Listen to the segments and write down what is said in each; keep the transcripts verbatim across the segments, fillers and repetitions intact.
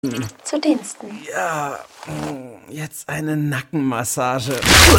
Zu Diensten. Ja, jetzt eine Nackenmassage.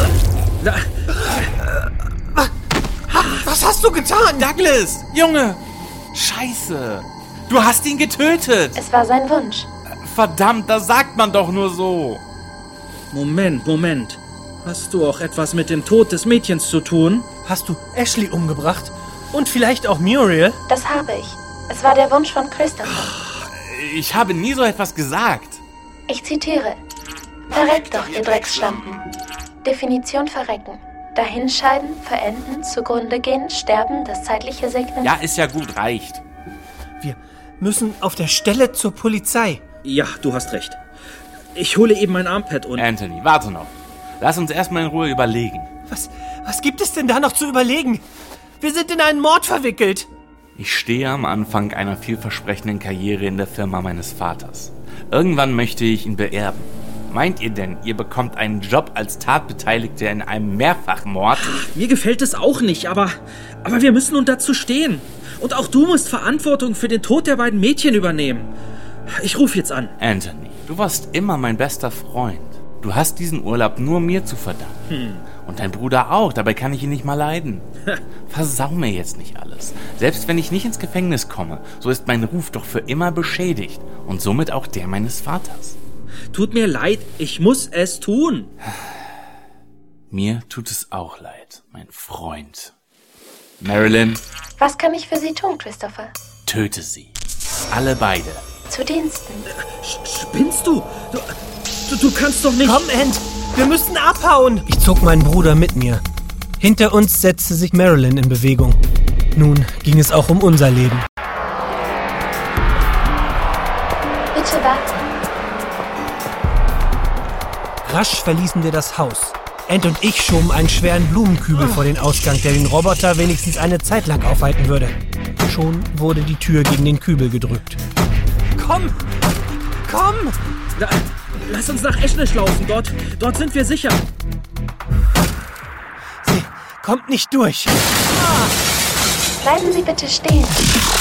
Was hast du getan? Douglas, Junge! Scheiße! Du hast ihn getötet! Es war sein Wunsch. Verdammt, das sagt man doch nur so. Moment, Moment. Hast du auch etwas mit dem Tod des Mädchens zu tun? Hast du Ashley umgebracht? Und vielleicht auch Muriel? Das habe ich. Es war der Wunsch von Christopher. Ich habe nie so etwas gesagt. Ich zitiere. Verreckt doch, ihr Drecksschlampen. Definition verrecken. Dahinscheiden, verenden, zugrunde gehen, sterben, das zeitliche Segnen. Ja, ist ja gut, reicht. Wir müssen auf der Stelle zur Polizei. Ja, du hast recht. Ich hole eben mein Armpad und... Anthony, warte noch. Lass uns erstmal in Ruhe überlegen. Was, was gibt es denn da noch zu überlegen? Wir sind in einen Mord verwickelt. Ich stehe am Anfang einer vielversprechenden Karriere in der Firma meines Vaters. Irgendwann möchte ich ihn beerben. Meint ihr denn, ihr bekommt einen Job als Tatbeteiligter in einem Mehrfachmord? Mir gefällt es auch nicht, aber, aber wir müssen nun dazu stehen. Und auch du musst Verantwortung für den Tod der beiden Mädchen übernehmen. Ich rufe jetzt an. Anthony, du warst immer mein bester Freund. Du hast diesen Urlaub nur mir zu verdanken. Hm. Und dein Bruder auch, dabei kann ich ihn nicht mal leiden. Versau mir jetzt nicht alles. Selbst wenn ich nicht ins Gefängnis komme, so ist mein Ruf doch für immer beschädigt. Und somit auch der meines Vaters. Tut mir leid, ich muss es tun. Mir tut es auch leid, mein Freund. Marilyn, Was kann ich für Sie tun, Christopher? töte sie. Alle beide. Zu Diensten. Spinnst du? Du, du, du kannst doch nicht... Komm, Ant, wir müssen abhauen. Ich zog meinen Bruder mit mir. Hinter uns setzte sich Marilyn in Bewegung. Nun ging es auch um unser Leben. Bitte warten. Rasch verließen wir das Haus. Ant und ich schoben einen schweren Blumenkübel vor den Ausgang, der den Roboter wenigstens eine Zeit lang aufhalten würde. Schon wurde die Tür gegen den Kübel gedrückt. Komm! Komm! La, lass uns nach Eschnisch laufen, dort, dort sind wir sicher. Sie kommt nicht durch. Bleiben Sie bitte stehen.